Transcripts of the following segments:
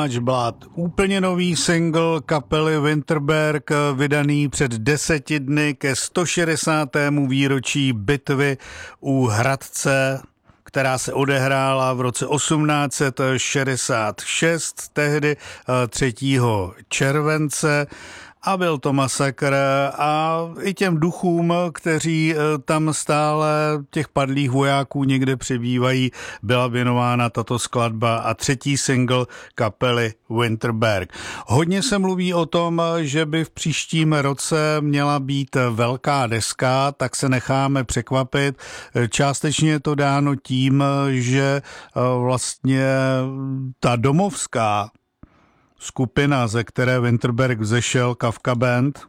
Much Blood. Úplně nový single kapely Winterberg, vydaný před 10 dny ke 160. výročí bitvy u Hradce, která se odehrála v roce 1866, tehdy 3. července. A byl to masakr a i těm duchům, kteří tam stále těch padlých vojáků někde přibývají, byla věnována tato skladba a 3. single kapely Winterberg. Hodně se mluví o tom, že by v příštím roce měla být velká deska, tak se necháme překvapit. Částečně je to dáno tím, že vlastně ta domovská skupina, ze které Winterberg vzešel, Kafka Band,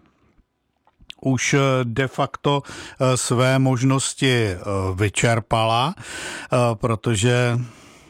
už de facto své možnosti vyčerpala, protože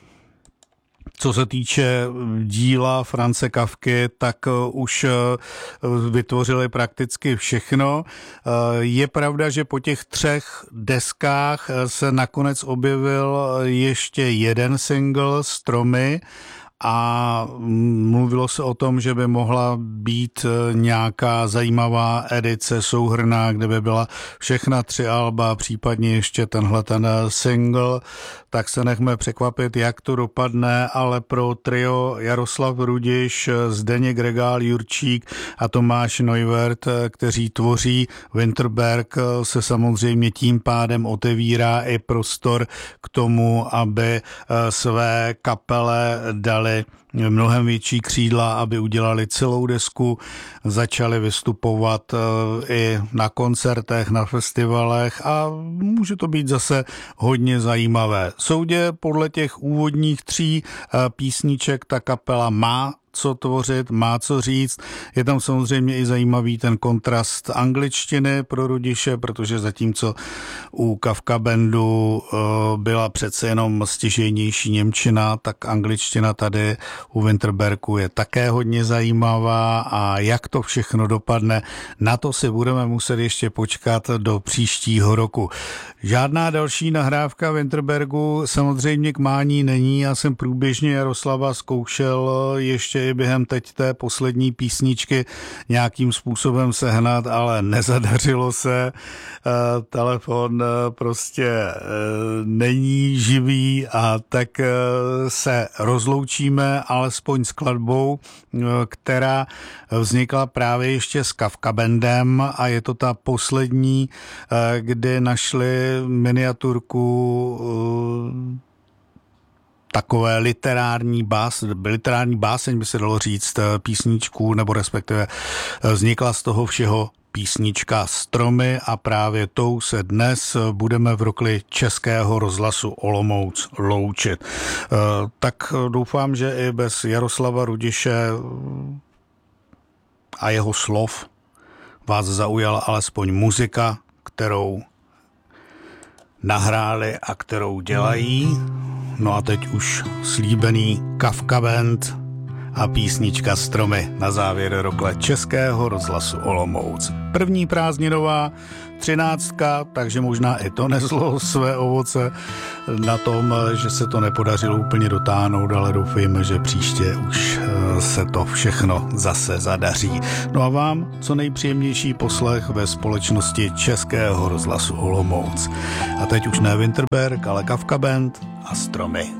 co se týče díla Franze Kafky, tak už vytvořili prakticky všechno. Je pravda, že po těch 3 deskách se nakonec objevil ještě jeden single, Stromy, a mluvilo se o tom, že by mohla být nějaká zajímavá edice souhrnná, kde by byla všechna 3 alba, případně ještě tenhle single, tak se nechme překvapit, jak to dopadne, ale pro trio Jaroslav Rudiš, Zdeněk Regál Jurčík a Tomáš Neuwirth, kteří tvoří Winterberg, se samozřejmě tím pádem otevírá i prostor k tomu, aby své kapele dali mnohem větší křídla, aby udělali celou desku, začali vystupovat i na koncertech, na festivalech a může to být zase hodně zajímavé. Soudě podle těch úvodních 3 písniček ta kapela má co tvořit, má co říct. Je tam samozřejmě i zajímavý ten kontrast angličtiny pro Rudiše, protože zatímco u Kafka Bandu byla přece jenom stěžejnější němčina, tak angličtina tady u Winterbergu je také hodně zajímavá a jak to všechno dopadne, na to si budeme muset ještě počkat do příštího roku. Žádná další nahrávka Winterbergu samozřejmě k mání není. Já jsem průběžně Jaroslava zkoušel ještě i během teď té poslední písničky nějakým způsobem sehnat, ale nezadařilo se. Telefon prostě není živý a tak se rozloučíme alespoň skladbou, která vznikla právě ještě s Kafka Bandem a je to ta poslední, kdy našli miniaturku takové literární báseň by se dalo říct, písničku, nebo respektive vznikla z toho všeho písnička Stromy a právě tou se dnes budeme v rokli Českého rozhlasu Olomouc loučit. Tak doufám, že i bez Jaroslava Rudiše a jeho slov vás zaujala alespoň muzika, kterou nahráli a kterou dělají. No a teď už slíbený Kafka Band a písnička Stromy na závěr rokle Českého rozhlasu Olomouc. První prázdninová 13, takže možná i to nezlo své ovoce na tom, že se to nepodařilo úplně dotáhnout, ale doufejme, že příště už se to všechno zase zadaří. No a vám co nejpříjemnější poslech ve společnosti Českého rozhlasu Olomouc. A teď už ne Winterberg, ale Kafka Band a Stromy.